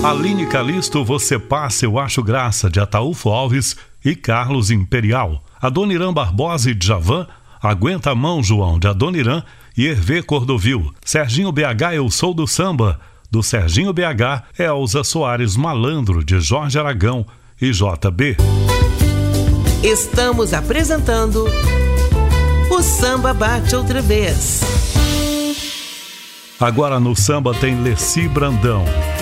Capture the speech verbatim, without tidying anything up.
Aline Calisto, Você Passa, Eu Acho Graça, de Ataúfo Alves e Carlos Imperial. Adoniran Barbosa e Djavan, Aguenta a Mão, João, de Adoniran e Hervé Cordovil. Serginho B H, Eu Sou do Samba, do Serginho B H. Elza Soares, Malandro, de Jorge Aragão e J B. Estamos apresentando O Samba Bate Outra Vez. Agora no samba tem Leci Brandão.